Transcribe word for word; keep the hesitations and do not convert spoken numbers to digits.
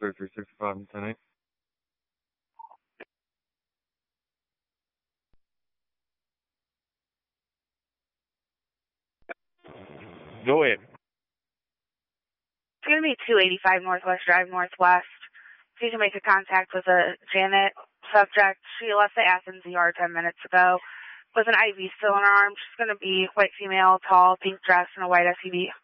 three sixty-five and ten eight. Go ahead. It's going to be two eighty-five Northwest Drive Northwest. So you can make a contact with a Janet subject. She left the Athens E R ten minutes ago with an I V still in her arm. She's going to be white female, tall, pink dress, and a white S U V.